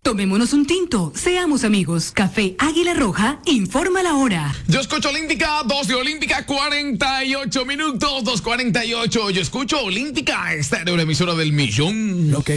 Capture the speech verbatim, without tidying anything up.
Tomémonos un tinto, seamos amigos. Café Águila Roja, informa la hora. Yo escucho Olímpica, dos de Olímpica, cuarenta y ocho minutos, dos cuarenta y ocho. Yo escucho Olímpica, esta era una emisora del millón. Lo que